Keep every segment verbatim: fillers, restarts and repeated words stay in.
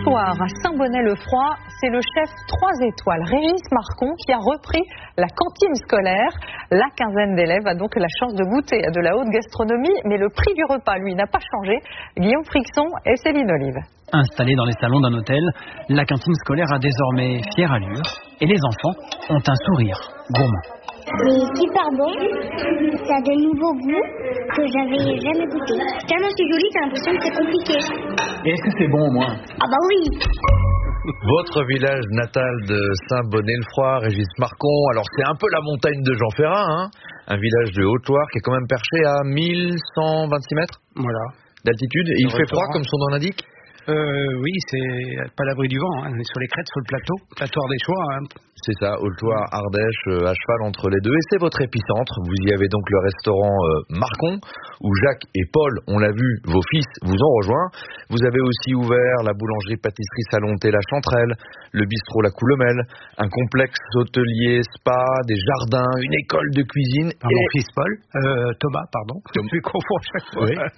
soir, à Saint-Bonnet-le-Froid, c'est le chef trois étoiles, Régis Marcon, qui a repris la cantine scolaire. La quinzaine d'élèves a donc la chance de goûter à de la haute gastronomie, mais le prix du repas, lui, n'a pas changé. Guillaume Frixon et Céline Olive. Installée dans les salons d'un hôtel, la cantine scolaire a désormais fière allure et les enfants ont un sourire gourmand. C'est super bon, ça a de nouveaux goûts que j'avais jamais goûté. Tellement c'est joli, t'as l'impression que c'est compliqué. Et est-ce que c'est bon au moins? Ah bah oui. Votre village natal de Saint-Bonnet-le-Froid, Régis Marcon, alors c'est un peu la montagne de Jean Ferrat, hein, un village de Haute-Loire qui est quand même perché à mille cent vingt-six mètres Voilà. d'altitude. Et il fait froid comme son nom l'indique? Euh, oui, c'est pas l'abri du vent, hein. On est sur les crêtes, sur le plateau, plateau ardéchois. Hein. C'est ça, Haute-Loire, Ardèche, euh, à cheval entre les deux. Et c'est votre épicentre. Vous y avez donc le restaurant euh, Marcon, où Jacques et Paul, on l'a vu, vos fils vous ont rejoint. Vous avez aussi ouvert la boulangerie-pâtisserie Salon Thé La Chanterelle, le bistrot La Coulomelle, un complexe hôtelier, spa, des jardins, une école de cuisine. Par et... mon fils Paul, euh, Thomas, pardon, je me confonds chaque fois. Oui.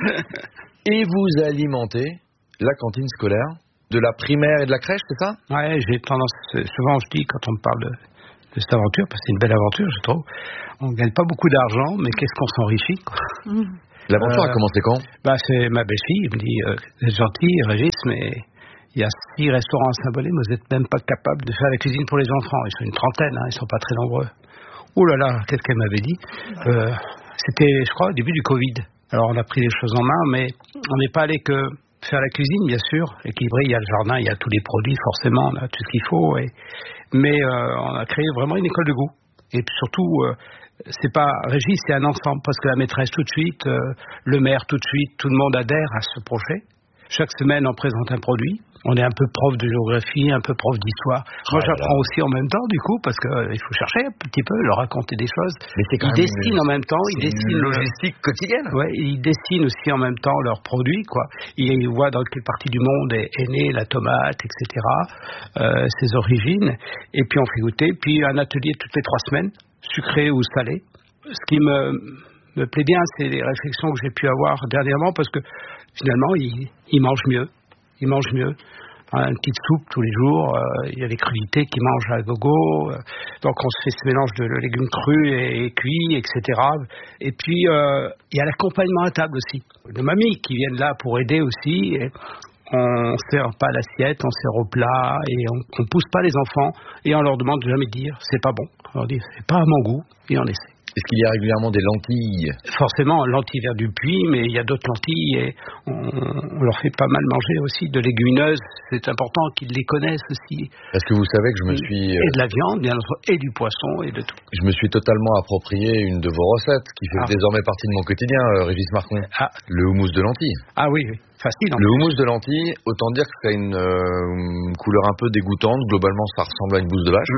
Et vous alimentez la cantine scolaire, de la primaire et de la crèche, c'est ça? Ouais, j'ai tendance, souvent je dis quand on me parle de, de cette aventure, parce que c'est une belle aventure, je trouve, on ne gagne pas beaucoup d'argent, mais qu'est-ce qu'on s'enrichit, quoi. Mmh. L'aventure euh, a commencé quand? Bah, c'est ma belle-fille, elle me dit, euh, vous êtes gentil, Régis, mais il y a six restaurants à Saint-Bonnet, mais vous n'êtes même pas capable de faire la cuisine pour les enfants. Ils sont une trentaine, hein, ils ne sont pas très nombreux. Ouh là là, qu'est-ce qu'elle m'avait dit? euh, C'était, je crois, au début du Covid. Alors on a pris les choses en main, mais on n'est pas allé que faire la cuisine, bien sûr, équilibré, il y a le jardin, il y a tous les produits, forcément, on a tout ce qu'il faut. Et... Mais euh, on a créé vraiment une école de goût. Et puis surtout, euh, c'est pas Régis, c'est un ensemble, parce que la maîtresse tout de suite, euh, le maire tout de suite, tout le monde adhère à ce projet. Chaque semaine, on présente un produit. On est un peu prof de géographie, un peu prof d'histoire. Moi, oh j'apprends aussi en même temps, du coup, parce qu'il euh, faut chercher un petit peu, leur raconter des choses. Mais c'est quand ils même dessinent une, en même temps. Ils dessinent une logistique euh, quotidienne. Ouais, ils dessinent aussi en même temps leurs produits, quoi. Ils voient dans quelle partie du monde est, est née la tomate, et cetera. Euh, ses origines. Et puis on fait goûter. Puis un atelier toutes les trois semaines, sucré ou salé. Ce qui me, me plaît bien, c'est les réflexions que j'ai pu avoir dernièrement, parce que finalement, ils, ils mangent mieux. Ils mangent mieux. Une petite soupe tous les jours, euh, il y a les crudités qui mangent à gogo, euh, donc on se fait ce mélange de légumes crus et, et cuits, et cetera. Et puis euh, il y a l'accompagnement à table aussi, de mamies qui viennent là pour aider aussi. Et on sert pas à l'assiette, on sert au plat et on, on pousse pas les enfants et on leur demande de jamais dire c'est pas bon. On leur dit c'est pas à mon goût et on essaie. Est-ce qu'il y a régulièrement des lentilles? Forcément, lentilles vers du puits, mais il y a d'autres lentilles et on, on leur fait pas mal manger aussi de légumineuses. C'est important qu'ils les connaissent aussi. Parce que vous savez que je me suis... Et de la viande, bien sûr, et du poisson, et de tout. Je me suis totalement approprié une de vos recettes qui fait ah. désormais partie de mon quotidien, euh, Régis Marcon. Ah. Le houmous de lentilles. Ah oui, oui. Facile. Le houmous de lentilles, autant dire que ça a une, euh, une couleur un peu dégoûtante. Globalement, ça ressemble à une bouse de vache.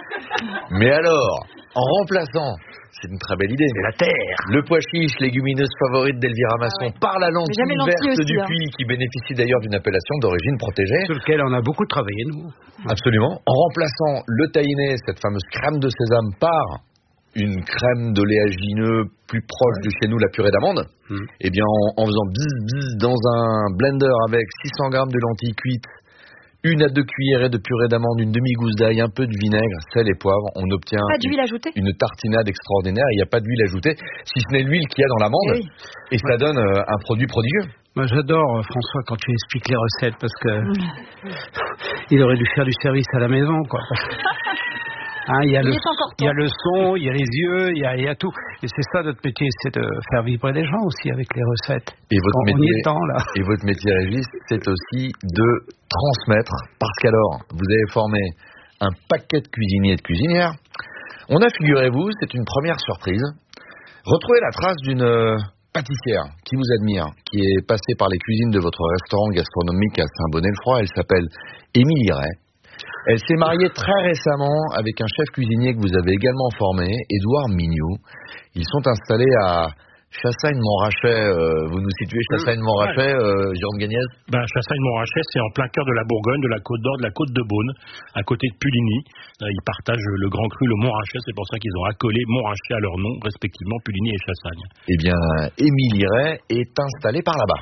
Mais alors, en remplaçant... C'est une très belle idée. C'est la terre. Le pois chiche, légumineuse favorite d'Elvira Masson, ah ouais. par la lentille verte aussi, du hein. puits, qui bénéficie d'ailleurs d'une appellation d'origine protégée. Sur lequel on a beaucoup travaillé, nous. Absolument. En remplaçant le tahiné, cette fameuse crème de sésame, par une crème d'oléagineux plus proche ouais. de chez nous, la purée d'amande, hum. eh bien, en, en faisant bis bis dans un blender avec six cents grammes de lentilles cuites, une à deux cuillerées de purée d'amande, une demi-gousse d'ail, un peu de vinaigre, sel et poivre. On obtient pas d'huile ajoutée. Une tartinade extraordinaire. Il n'y a pas d'huile ajoutée, si ce n'est l'huile qu'il y a dans l'amande. Oui. Et ça donne euh, un produit prodigieux. Moi, j'adore, euh, François, quand tu expliques les recettes, parce que mmh. il aurait dû faire du service à la maison, quoi. Hein, il y a, il, le, il y a le son, il y a les yeux, il y a, il y a tout. Et c'est ça notre métier, c'est de faire vibrer les gens aussi avec les recettes. Et votre, on, métier, on y est temps, là. Et votre métier, Régis, c'est aussi de transmettre, parce qu'alors, vous avez formé un paquet de cuisiniers et de cuisinières. On a, figurez-vous, c'est une première surprise, retrouvé la trace d'une pâtissière qui vous admire, qui est passée par les cuisines de votre restaurant gastronomique à Saint-Bonnet-le-Froid. Elle s'appelle Émilie Ray. Elle s'est mariée très récemment avec un chef cuisinier que vous avez également formé, Édouard Mignot. Ils sont installés à Chassagne-Montrachet. Euh, vous nous situez Chassagne-Montrachet, euh, Jérôme Gagnès? Ben, Chassagne-Montrachet, c'est en plein cœur de la Bourgogne, de la Côte d'Or, de la Côte de Beaune, à côté de Puligny. Là, ils partagent le Grand Cru, le Montrachet. C'est pour ça qu'ils ont accolé Montrachet à leur nom, respectivement Puligny et Chassagne. Eh bien, Émilie Ray est installée par là-bas.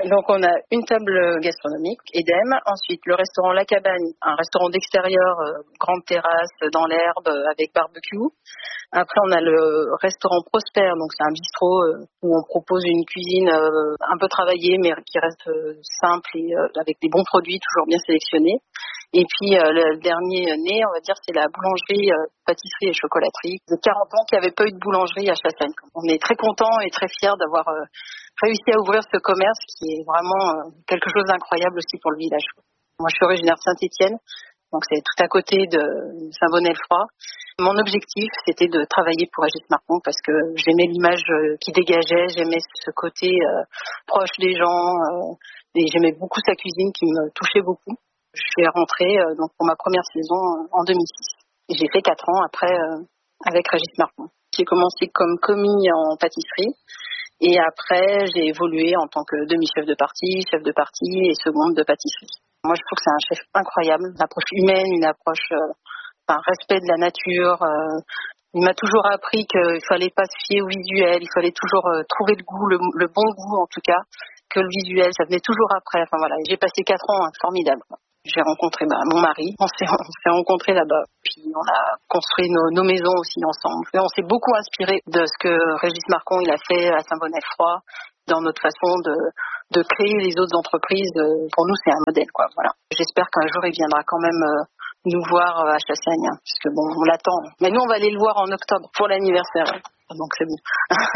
Donc on a une table gastronomique, Edem. Ensuite le restaurant La Cabane, un restaurant d'extérieur, euh, grande terrasse dans l'herbe euh, avec barbecue. Après on a le restaurant Prosper, donc c'est un bistrot euh, où on propose une cuisine euh, un peu travaillée mais qui reste euh, simple et euh, avec des bons produits toujours bien sélectionnés. Et puis euh, le dernier né, on va dire, c'est la boulangerie, euh, pâtisserie et chocolaterie de quarante ans qui n'avait pas eu de boulangerie à Chassagne. On est très contents et très fiers d'avoir euh, réussi à ouvrir ce commerce qui est vraiment euh, quelque chose d'incroyable aussi pour le village. Moi, je suis originaire de Saint-Étienne, donc c'est tout à côté de Saint-Bonnet-le-Froid. Mon objectif, c'était de travailler pour Régis Marcon parce que j'aimais l'image euh, qu'il dégageait, j'aimais ce côté euh, proche des gens euh, et j'aimais beaucoup sa cuisine qui me touchait beaucoup. Je suis rentrée euh, donc pour ma première saison euh, en deux mille six. Et j'ai fait quatre ans après euh, avec Régis Marcon. J'ai commencé comme commis en pâtisserie et après j'ai évolué en tant que demi-chef de partie, chef de partie et seconde de pâtisserie. Moi je trouve que c'est un chef incroyable, une approche humaine, une approche, euh, un respect de la nature. Euh, il m'a toujours appris qu'il fallait pas se fier au visuel, il fallait toujours euh, trouver le goût, le, le bon goût en tout cas, que le visuel ça venait toujours après. Enfin voilà, j'ai passé quatre ans hein, formidables. J'ai rencontré bah, mon mari, on s'est, on s'est rencontrés là-bas, puis on a construit nos, nos maisons aussi ensemble. Et on s'est beaucoup inspiré de ce que Régis Marcon il a fait à Saint-Bonnet-le-Froid, dans notre façon de, de créer les autres entreprises. Pour nous, c'est un modèle, quoi. Voilà. J'espère qu'un jour, il viendra quand même euh, nous voir à Chassagne, hein, puisque bon, on l'attend. Mais nous, on va aller le voir en octobre pour l'anniversaire. Donc c'est bon.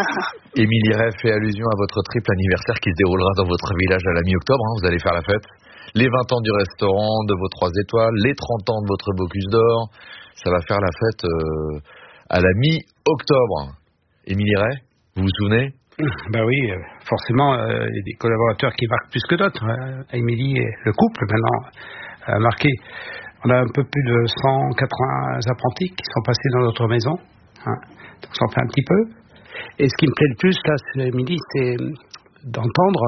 Émilie Ray fait allusion à votre triple anniversaire qui se déroulera dans votre village à la mi-octobre. Hein, vous allez faire la fête. Les vingt ans du restaurant, de vos trois étoiles, les trente ans de votre Bocuse d'Or. Ça va faire la fête euh, à la mi-octobre. Émilie Ray, vous vous souvenez ? Ben oui, forcément, euh, il y a des collaborateurs qui marquent plus que d'autres. Hein. Émilie et le couple, maintenant, a marqué. On a un peu plus de cent quatre-vingts apprentis qui sont passés dans notre maison. Hein. Donc ça en fait un petit peu. Et ce qui me plaît le plus, là, Émilie, c'est d'entendre,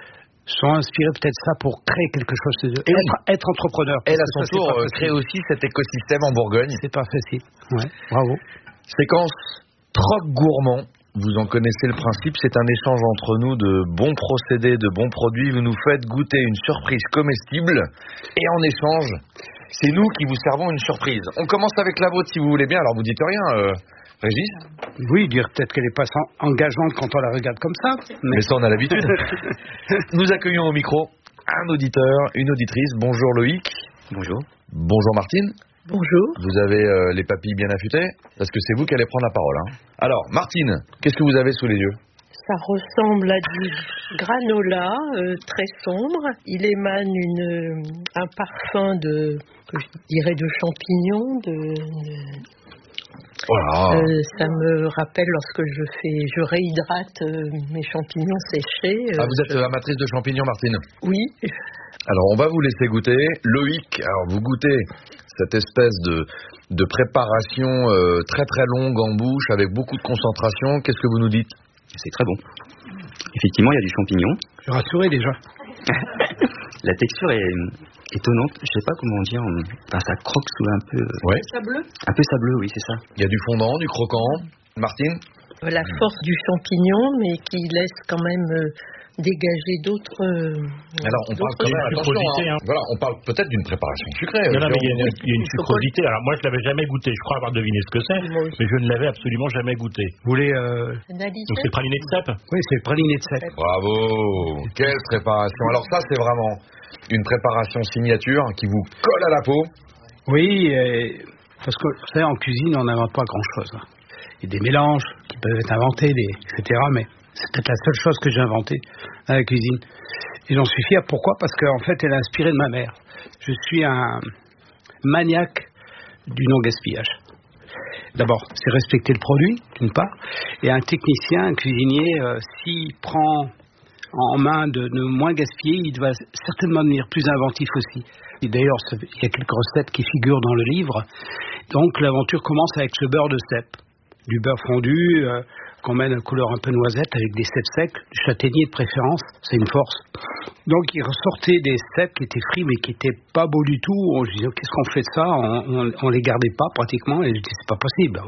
sont inspirés peut-être ça pour créer quelque chose. De, être, être entrepreneur. Elle, à son ça, tour, crée aussi cet écosystème en Bourgogne. C'est pas facile. Ouais, bravo. Séquence Troc Gourmand. Vous en connaissez le principe, c'est un échange entre nous de bons procédés, de bons produits. Vous nous faites goûter une surprise comestible et en échange, c'est nous qui vous servons une surprise. On commence avec la vôtre si vous voulez bien. Alors vous dites rien, euh, Régis ? Oui, dire peut-être qu'elle est pas engageante quand on la regarde comme ça. Mais, mais ça, on a l'habitude. Nous accueillons au micro un auditeur, une auditrice. Bonjour Loïc. Bonjour. Bonjour Martine. Bonjour. Vous avez euh, les papilles bien affûtées ? Parce que c'est vous qui allez prendre la parole. Hein. Alors, Martine, qu'est-ce que vous avez sous les yeux ? Ça ressemble à du granola euh, très sombre. Il émane une, un parfum de, que je dirais, de champignons. De, de... Voilà. Euh, ça me rappelle lorsque je fais, je réhydrate euh, mes champignons séchés. Euh, ah, vous êtes je... amatrice de champignons, Martine ? Oui. Alors, on va vous laisser goûter. Loïc, alors vous goûtez cette espèce de, de préparation euh, très très longue en bouche avec beaucoup de concentration. Qu'est-ce que vous nous dites ? C'est très bon. Effectivement, il y a du champignon. Je suis rassuré déjà. La texture est étonnante. Je sais pas comment dire. Enfin, ça croque sous un peu. Ouais. Sableux. Un peu sableux, oui, c'est ça. Il y a du fondant, du croquant. Martine ? La force du champignon, mais qui laisse quand même euh, dégager d'autres. Euh, Alors, on parle quand même, attention, hein. Hein. Voilà, on parle peut-être d'une préparation sucrée. Non, non, mais il y a une, il y a une sucrosité. Alors, moi, je l'avais jamais goûté. Je crois avoir deviné ce que c'est, mais je ne l'avais absolument jamais goûté. Vous voulez euh... Donc, c'est le praliné de cèpe ? Oui, c'est le praliné de cèpe. Bravo. Quelle préparation. Alors, ça, c'est vraiment une préparation signature qui vous colle à la peau. Oui, et... parce que, vous savez, en cuisine, on n'invente pas grand-chose. Hein. Il y a des mélanges qui peuvent être inventés, des, et cetera. Mais c'est peut-être la seule chose que j'ai inventée dans la cuisine. Et j'en suis fier. Pourquoi ? Parce qu'en fait, elle est inspirée de ma mère. Je suis un maniaque du non-gaspillage. D'abord, c'est respecter le produit, d'une part. Et un technicien, un cuisinier, euh, s'il prend en main de ne moins gaspiller, il va certainement devenir plus inventif aussi. Et d'ailleurs, il y a quelques recettes qui figurent dans le livre. Donc, l'aventure commence avec ce beurre de cèpe. Du beurre fondu, euh, qu'on met de couleur un peu noisette avec des cèpes secs, du châtaignier de préférence, c'est une force. Donc il ressortait des cèpes qui étaient frits mais qui n'étaient pas beaux du tout. Je disais, qu'est-ce qu'on fait de ça ? On ne les gardait pas pratiquement et je disais, c'est pas possible.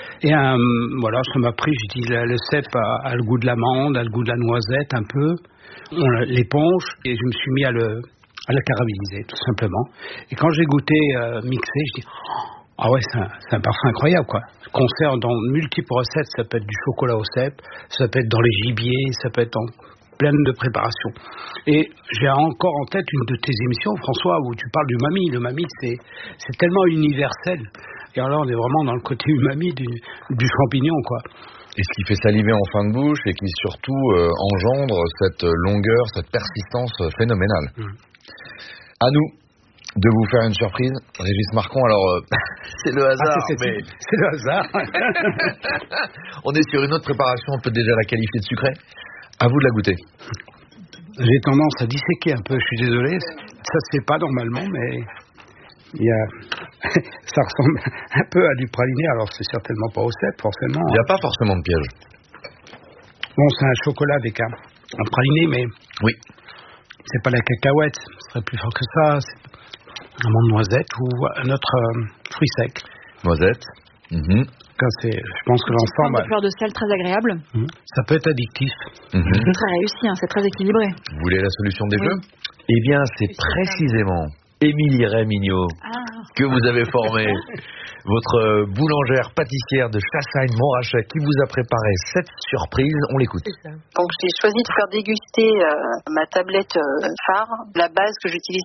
Et un, voilà, ça m'a pris, je dis, le, le cèpe a, a le goût de l'amande, a le goût de la noisette un peu. On l'éponge et je me suis mis à le, à le caraméliser, tout simplement. Et quand j'ai goûté euh, mixé, je dis, oh, ah ouais, c'est un, c'est un parfum incroyable, quoi. Qu'on sert dans multiples recettes, ça peut être du chocolat au cèpe, ça peut être dans les gibiers, ça peut être dans plein de préparations. Et j'ai encore en tête une de tes émissions, François, où tu parles du umami. Le umami, c'est, c'est tellement universel. Et alors, on est vraiment dans le côté umami du, du champignon, quoi. Et ce qui fait saliver en fin de bouche et qui surtout euh, engendre cette longueur, cette persistance phénoménale. Mmh. À nous de vous faire une surprise, Régis Marcon. Alors, euh, c'est le hasard, ah, c'est, c'est, mais... C'est le hasard. On est sur une autre préparation, on peut déjà la qualifier de sucrée. À vous de la goûter. J'ai tendance à disséquer un peu, je suis désolé. Ça se fait pas normalement, mais... Il y a... ça ressemble un peu à du praliné, alors c'est certainement pas au cèpe, forcément. Il n'y a pas forcément de piège. Bon, c'est un chocolat avec un, un praliné, mais... Oui. C'est pas la cacahuète, ce serait plus fort que ça. C'est un de noisette ou un autre euh, fruit sec. Noisette. Mm-hmm. C'est, je pense que l'ensemble... Une fleur de sel très agréable. Mmh. Ça peut être addictif. Mm-hmm. C'est très réussi, hein, c'est très équilibré. Vous voulez la solution des oui. jeux ? Eh bien, c'est précisément Émilie Rémignot ah. que vous avez formé, votre boulangère pâtissière de Chassagne-Montrachet, qui vous a préparé cette surprise. On l'écoute. Donc j'ai choisi de faire déguster euh, ma tablette euh, phare. La base que j'utilise